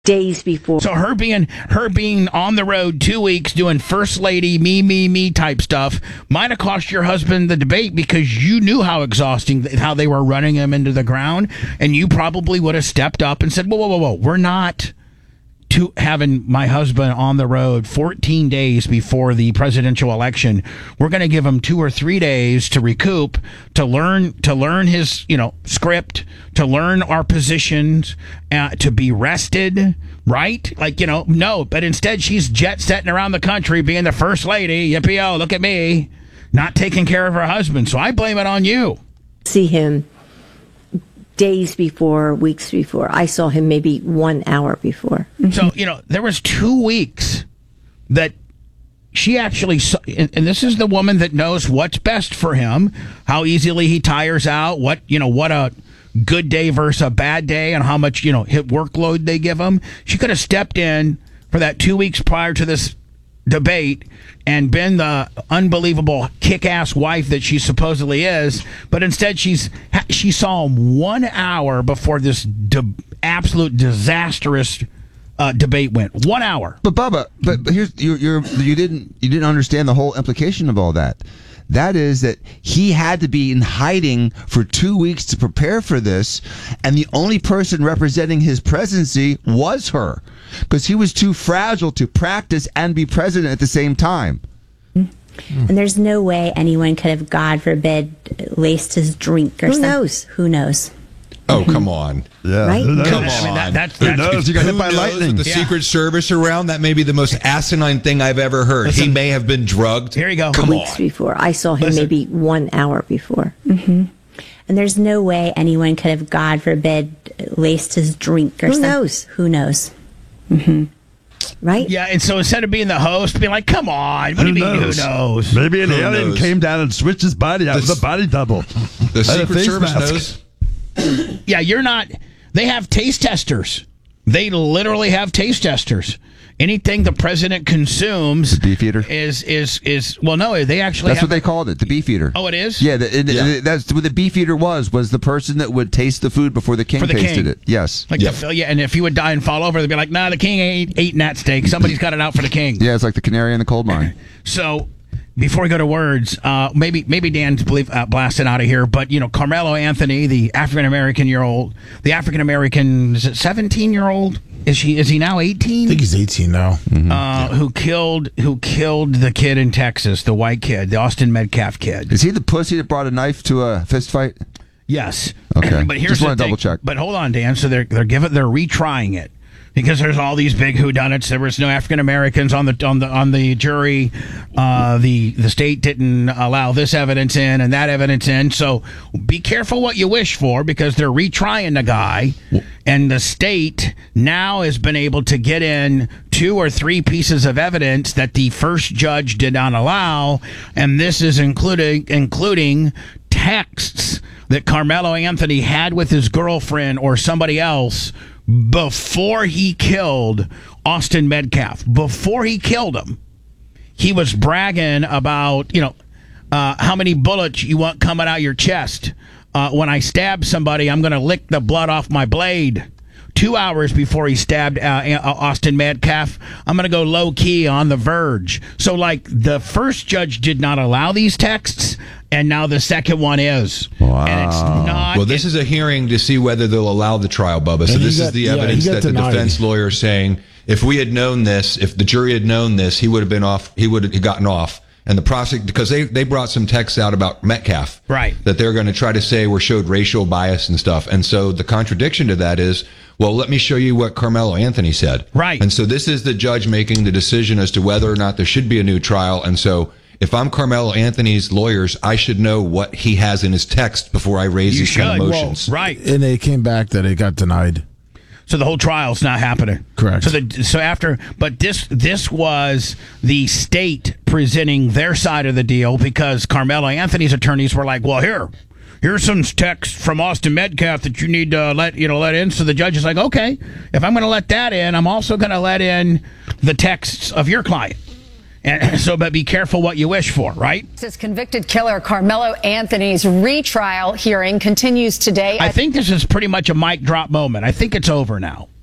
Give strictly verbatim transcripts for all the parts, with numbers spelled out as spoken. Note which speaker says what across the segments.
Speaker 1: days before.
Speaker 2: So her being her being on the road two weeks doing first lady me me me type stuff might have cost your husband the debate because you knew how exhausting how they were running him into the ground, and you probably would have stepped up and said, "Whoa, whoa, whoa, whoa! We're not to having my husband on the road fourteen days before the presidential election. We're going to give him two or three days to recoup, to learn to learn his, you know, script, to learn our positions, uh, to be rested, right? Like, you know, no, but instead she's jet setting around the country being the first lady. Yippee-oh, look at me, not taking care of her husband. So I blame it on you.
Speaker 1: See him days before, weeks before. I saw him maybe one hour before.
Speaker 2: So, you know, there was two weeks that she actually saw, and, and this is the woman that knows what's best for him, how easily he tires out, what, you know, what a good day versus a bad day, and how much, you know, hit workload they give him. She could have stepped in for that two weeks prior to this debate and been the unbelievable kick-ass wife that she supposedly is, but instead she's she saw him one hour before this de- absolute disastrous uh, debate went. One hour.
Speaker 3: But Bubba, but, but here's you you're, you didn't you didn't understand the whole implication of all that. That is that he had to be in hiding for two weeks to prepare for this, and the only person representing his presidency was her, because he was too fragile to practice and be president at the same time.
Speaker 4: And there's no way anyone could have, God forbid, laced his drink or
Speaker 1: Who
Speaker 4: something.
Speaker 1: knows?
Speaker 4: Who knows?
Speaker 5: Oh, come on.
Speaker 6: Yeah.
Speaker 1: Right?
Speaker 6: Who knows?
Speaker 5: Come
Speaker 2: I mean,
Speaker 5: on.
Speaker 2: that, that's,
Speaker 6: Who
Speaker 2: that's,
Speaker 6: knows? You got hit
Speaker 5: Who
Speaker 6: by
Speaker 5: knows
Speaker 6: lightning.
Speaker 5: with the
Speaker 2: Yeah.
Speaker 5: Secret Service around? That may be the most asinine thing I've ever heard.
Speaker 2: Listen.
Speaker 5: He may have been drugged.
Speaker 2: Here you go.
Speaker 5: Come
Speaker 1: Weeks
Speaker 5: on.
Speaker 1: before. I saw him
Speaker 2: Listen.
Speaker 1: maybe one hour before.
Speaker 4: And there's no way anyone could have, God forbid, laced his drink or
Speaker 1: Who
Speaker 4: something.
Speaker 1: knows?
Speaker 4: Who knows?
Speaker 1: Right?
Speaker 2: Yeah, and so instead of being the host, being like, come on, what do you mean, who knows?
Speaker 6: Maybe an
Speaker 5: Who
Speaker 6: alien
Speaker 5: knows?
Speaker 6: came down and switched his body out
Speaker 5: The-
Speaker 6: with a body double.
Speaker 5: The
Speaker 6: And a
Speaker 5: Secret
Speaker 6: face
Speaker 5: Service
Speaker 6: mask.
Speaker 5: knows.
Speaker 2: Yeah, you're not. They have taste testers. They literally have taste testers. Anything the president consumes,
Speaker 3: The beef eater?
Speaker 2: is is is well, no, they actually.
Speaker 3: That's
Speaker 2: have,
Speaker 3: what they called it, the beef eater.
Speaker 2: Oh, it is.
Speaker 3: Yeah, the, it,
Speaker 5: Yeah.
Speaker 3: it- that's what the beef eater was. Was the person that would taste the food before the king
Speaker 2: For the
Speaker 3: tasted
Speaker 2: king.
Speaker 3: it? Yes.
Speaker 2: Like
Speaker 5: Yep.
Speaker 2: the, yeah, and if he would die and fall over, they'd be like, "Nah, the king ain't eating that steak. Somebody's got it out for the king."
Speaker 3: Yeah, it's like the canary in the coal mine.
Speaker 2: So, before we go to words, uh, maybe maybe Dan's believe, uh, blasting out of here, but you know, Carmelo Anthony, the African American year old, the African American is it seventeen year old? Is he is he now eighteen?
Speaker 7: I think he's eighteen now.
Speaker 2: Uh, who killed who killed the kid in Texas, the white kid, the Austin Metcalf kid?
Speaker 3: Is he the pussy that brought a knife to a fist fight?
Speaker 2: Yes.
Speaker 3: Okay.
Speaker 2: But here's
Speaker 3: Just
Speaker 2: the
Speaker 3: wanna
Speaker 2: thing.
Speaker 3: double check.
Speaker 2: But hold on, Dan. So they're they're giving they're retrying it. Because there's all these big whodunits. There was no African Americans on the on the on the jury. Uh, the the state didn't allow this evidence in and that evidence in. So be careful what you wish for, because they're retrying the guy, and the state now has been able to get in two or three pieces of evidence that the first judge did not allow, and this is including including texts that Carmelo Anthony had with his girlfriend or somebody else before he killed Austin Metcalf. Before he killed him, he was bragging about, you know, uh, how many bullets you want coming out your chest. Uh, when I stab somebody, I'm going to lick the blood off my blade. Two hours before he stabbed uh, Austin Metcalf, I'm going to go low key on the verge. So, like, the first judge did not allow these texts, and now the second one is.
Speaker 3: Wow.
Speaker 2: And it's not.
Speaker 5: Well, this is a hearing to see whether they'll allow the trial, Bubba. So
Speaker 7: And he
Speaker 5: this
Speaker 7: got-
Speaker 5: is the
Speaker 7: yeah, he
Speaker 5: evidence
Speaker 7: got
Speaker 5: that the
Speaker 7: denied.
Speaker 5: defense lawyer is saying, if we had known this, if the jury had known this, he would have been off. He would have gotten off. And the prosecutor, because they, they brought some texts out about Metcalf,
Speaker 2: Right.
Speaker 5: that they're going to try to say were showed racial bias and stuff. And so the contradiction to that is, well, let me show you what Carmelo Anthony said.
Speaker 2: Right.
Speaker 5: And so this is the judge making the decision as to whether or not there should be a new trial. And so if I'm Carmelo Anthony's lawyers, I should know what he has in his text before I raise
Speaker 2: You
Speaker 5: these kind of
Speaker 2: should.
Speaker 5: motions.
Speaker 2: Right.
Speaker 7: And it came back that it got denied.
Speaker 2: So the whole trial's not happening.
Speaker 7: Correct.
Speaker 2: So the so after, but this this was the state presenting their side of the deal, because Carmelo Anthony's attorneys were like, "Well, here, here's some text from Austin Metcalf that you need to let you know let in." So the judge is like, "Okay, if I'm going to let that in, I'm also going to let in the texts of your client." And so, but be careful what you wish for, right?
Speaker 8: This convicted killer Carmelo Anthony's retrial hearing continues today.
Speaker 2: I think this is pretty much a mic drop moment. I think it's over now.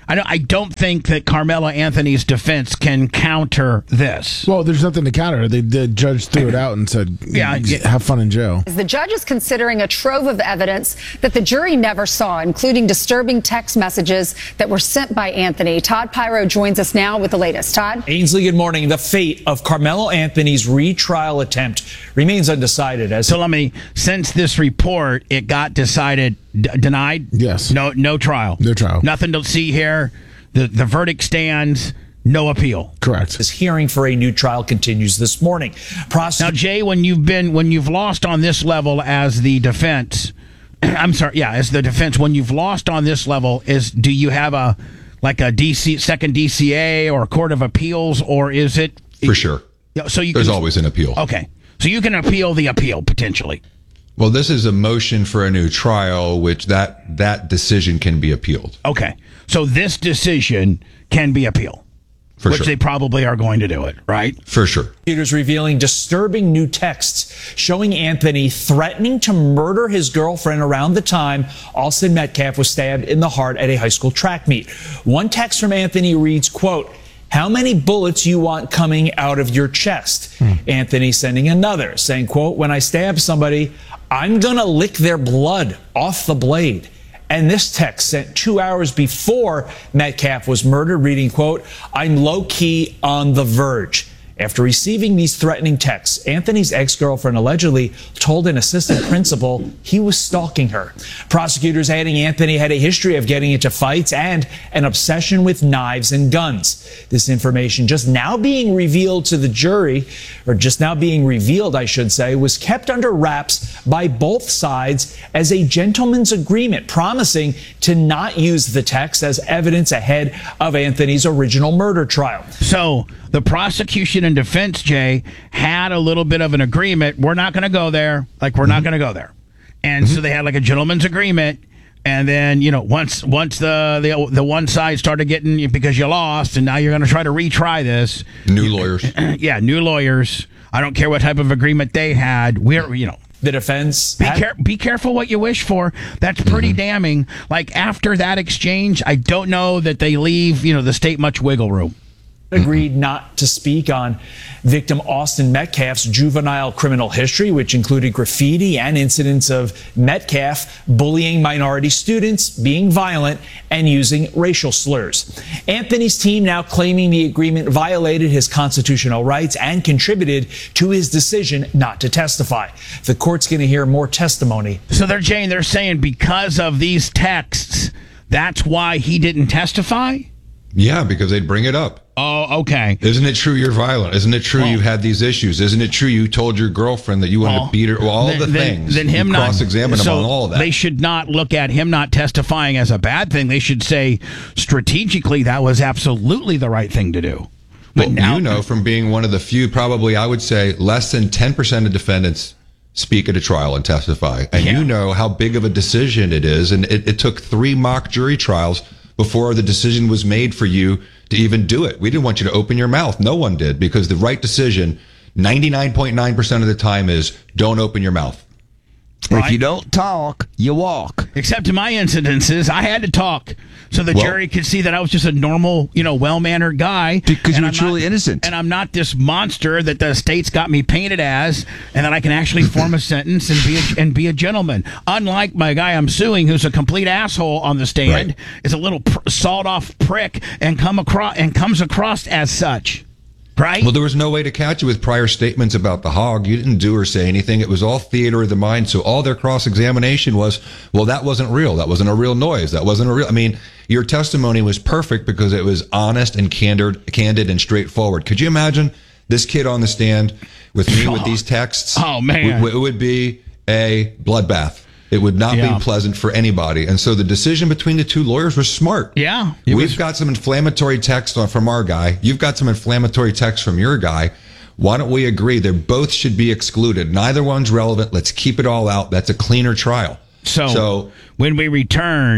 Speaker 2: I don't, I don't think that Carmelo Anthony's defense can counter this.
Speaker 7: Well, there's nothing to counter. They, the judge threw it out and said,
Speaker 2: Yeah, yeah.
Speaker 7: have fun in jail.
Speaker 8: The judge is considering a trove of evidence that the jury never saw, including disturbing text messages that were sent by Anthony. Todd Pyro joins us now with the latest. Todd?
Speaker 9: Ainsley, good morning. The fate of Carmelo Anthony's retrial attempt remains undecided. As
Speaker 2: So let me, since this report, it got decided, d- denied?
Speaker 7: Yes.
Speaker 2: No no trial.
Speaker 7: No trial.
Speaker 2: Nothing to see here. The, the verdict stands, no appeal.
Speaker 7: Correct.
Speaker 9: This hearing for a new trial continues this morning. Prosec-
Speaker 2: Now, Jay, when you've been when you've lost on this level as the defense, I'm sorry, yeah, as the defense, when you've lost on this level, is do you have a like a D C second D C A or a court of appeals, or is it
Speaker 5: For sure.
Speaker 2: Yeah, so you
Speaker 5: There's
Speaker 2: can,
Speaker 5: always an appeal.
Speaker 2: okay, so you can appeal the appeal potentially.
Speaker 5: Well, this is a motion for a new trial, which that that decision can be appealed.
Speaker 2: Okay, so this decision can be appealed,
Speaker 5: For
Speaker 2: which
Speaker 5: sure.
Speaker 2: they probably are going to do it, right?
Speaker 5: For sure.
Speaker 9: prosecutors revealing disturbing new texts showing Anthony threatening to murder his girlfriend around the time Austin Metcalf was stabbed in the heart at a high school track meet. One text from Anthony reads, quote, "How many bullets you want coming out of your chest?" Hmm. Anthony sending another saying, quote, "When I stab somebody, I'm going to lick their blood off the blade." And this text sent two hours before Metcalf was murdered, reading, quote, "I'm low-key on the verge." After receiving these threatening texts, Anthony's ex-girlfriend allegedly told an assistant principal he was stalking her. Prosecutors adding Anthony had a history of getting into fights and an obsession with knives and guns. This information just now being revealed to the jury, or just now being revealed, I should say, was kept under wraps by both sides as a gentleman's agreement, promising to not use the text as evidence ahead of Anthony's original murder trial.
Speaker 2: So the prosecution and defense, Jay, had a little bit of an agreement. We're not going to go there. Like, we're mm-hmm. not going to go there. And mm-hmm. so they had like a gentleman's agreement. And then, you know, once once the, the the one side started getting, because you lost, and now you're going to try to retry this.
Speaker 5: New lawyers.
Speaker 2: Yeah, new lawyers. I don't care what type of agreement they had. We're, you know.
Speaker 9: The defense.
Speaker 2: Be, care- be careful what you wish for. That's pretty mm-hmm. damning. Like, after that exchange, I don't know that they leave, you know, the state much wiggle room.
Speaker 9: Agreed not to speak on victim Austin Metcalf's juvenile criminal history, which included graffiti and incidents of Metcalf bullying minority students, being violent, and using racial slurs. Anthony's team now claiming the agreement violated his constitutional rights and contributed to his decision not to testify. The court's going to hear more testimony.
Speaker 2: So they're, Jane, they're saying because of these texts, that's why he didn't testify?
Speaker 5: Yeah, because they'd bring it up.
Speaker 2: Oh, okay.
Speaker 5: Isn't it true you're violent? Isn't it true
Speaker 2: well,
Speaker 5: you've had these issues? Isn't it true you told your girlfriend that you wanted
Speaker 2: well,
Speaker 5: to beat her? Well, all
Speaker 2: then,
Speaker 5: the
Speaker 2: then,
Speaker 5: things.
Speaker 2: Then him
Speaker 5: you
Speaker 2: not
Speaker 5: cross-examine
Speaker 2: so
Speaker 5: him on all of that.
Speaker 2: They should not look at him not testifying as a bad thing. They should say strategically that was absolutely the right thing to do. But
Speaker 5: well,
Speaker 2: now,
Speaker 5: you know, from being one of the few, probably I would say less than ten percent of defendants speak at a trial and testify. And
Speaker 2: yeah.
Speaker 5: you know how big of a decision it is. And it, it took three mock jury trials before the decision was made for you to even do it. We didn't want you to open your mouth. No one did, because the right decision ninety-nine point nine percent of the time is don't open your mouth.
Speaker 3: Right. If you don't talk, you walk.
Speaker 2: Except in my incidences, I had to talk so the
Speaker 5: well,
Speaker 2: jury could see that I was just a normal, you know, well-mannered guy.
Speaker 3: Because you're
Speaker 2: I'm
Speaker 3: truly
Speaker 2: not,
Speaker 3: innocent.
Speaker 2: And I'm not this monster that the state's got me painted as, and that I can actually form a sentence and be a, and be a gentleman. Unlike my guy I'm suing, who's a complete asshole on the stand,
Speaker 5: right.
Speaker 2: is a little pr- sawed-off prick and come across and comes across as such. Right?
Speaker 5: Well, there was no way to catch you with prior statements about the hog. You didn't do or say anything. It was all theater of the mind. So all their cross-examination was, well, that wasn't real. That wasn't a real noise. That wasn't a real. I mean, your testimony was perfect because it was honest and candid, candid and straightforward. Could you imagine this kid on the stand with me with these texts?
Speaker 2: Oh, man.
Speaker 5: It would be a bloodbath. It would not
Speaker 2: yeah.
Speaker 5: be pleasant for anybody. And so the decision between the two lawyers was smart.
Speaker 2: Yeah.
Speaker 5: We've
Speaker 2: was...
Speaker 5: got some inflammatory text on, from our guy. You've got some inflammatory text from your guy. Why don't we agree? They both should be excluded. Neither one's relevant. Let's keep it all out. That's a cleaner trial.
Speaker 2: So,
Speaker 5: so
Speaker 2: when we return,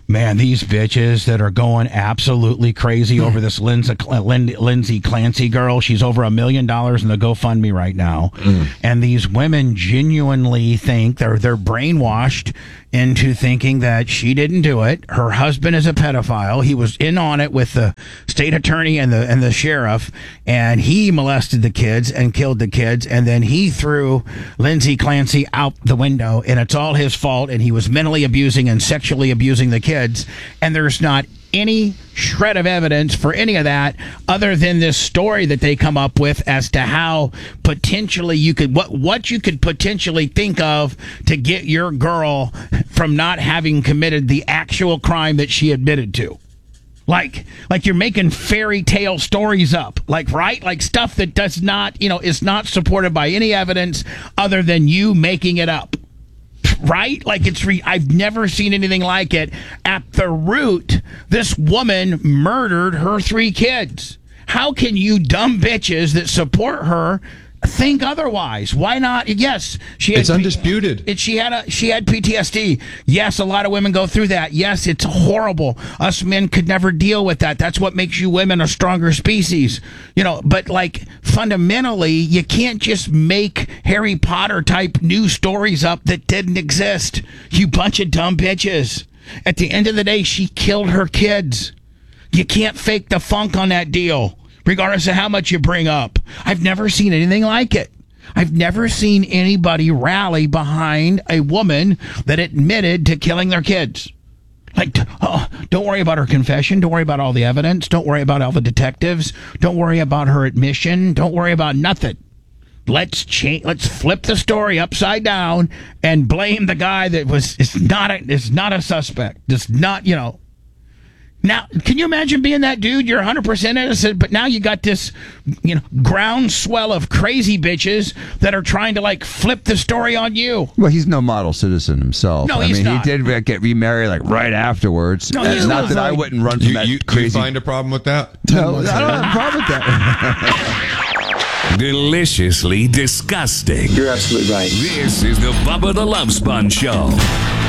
Speaker 2: Man, these bitches that are going absolutely crazy over this Lindsay, Lindsay Clancy girl. She's over a million dollars in the GoFundMe right now. Mm. And these women genuinely think they're they're brainwashed into thinking that she didn't do it. Her husband is a pedophile. He was in on it with the state attorney and the and the sheriff, and he molested the kids and killed the kids, and then he threw Lindsay Clancy out the window, and it's all his fault, and he was mentally abusing and sexually abusing the kids, and there's not any shred of evidence for any of that other than this story that they come up with as to how potentially you could what what you could potentially think of to get your girl from not having committed the actual crime that she admitted to. Like, like you're making fairy tale stories up, like, right? Like stuff that does not, you know, is not supported by any evidence other than you making it up. Right? Like it's re- I've never seen anything like it. At the root, this woman murdered her three kids. How can you dumb bitches that support her think otherwise? Why not? Yes, she had
Speaker 5: it's undisputed.
Speaker 2: It, she had a she had P T S D. Yes, a lot of women go through that. Yes, it's horrible. Us men could never deal with that. That's what makes you women a stronger species. You know, but like fundamentally, you can't just make Harry Potter type new stories up that didn't exist. You bunch of dumb bitches. At the end of the day, she killed her kids. You can't fake the funk on that deal, regardless of how much you bring up. I've never seen anything like it. I've never seen anybody rally behind a woman that admitted to killing their kids. Like, oh, don't worry about her confession. Don't worry about all the evidence. Don't worry about all the detectives. Don't worry about her admission. Don't worry about nothing. Let's change. Let's flip the story upside down and blame the guy that was is not a is not a suspect. It's not, you know. Now, can you imagine being that dude? You're one hundred percent innocent, but now you got this, you know, groundswell of crazy bitches that are trying to, like, flip the story on you.
Speaker 3: Well, he's no model citizen himself.
Speaker 2: No,
Speaker 3: I
Speaker 2: he's
Speaker 3: mean,
Speaker 2: not.
Speaker 3: he did re- get remarried, like, right afterwards.
Speaker 2: No,
Speaker 3: And
Speaker 2: he's
Speaker 3: not
Speaker 2: not.
Speaker 3: that I wouldn't run from
Speaker 5: You,
Speaker 3: that
Speaker 5: you,
Speaker 3: crazy...
Speaker 5: you find a problem with that?
Speaker 3: No, I don't have a problem with that.
Speaker 10: Deliciously disgusting.
Speaker 11: You're absolutely right.
Speaker 10: This is the Bubba the Love Sponge Show.